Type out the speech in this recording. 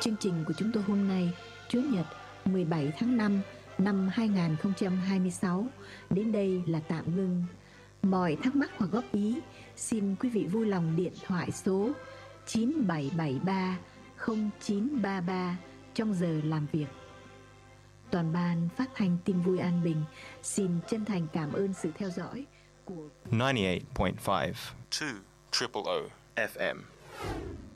Chương trình của chúng tôi hôm nay, Chủ nhật 17 tháng 5 năm 2026 đến đây là tạm ngưng. Mọi thắc mắc hoặc góp ý, xin quý vị vui lòng điện thoại số 9773 0933 trong giờ làm việc. Toàn ban phát thanh tin vui An Bình xin chân thành cảm ơn sự theo dõi của 98.5 2 FM.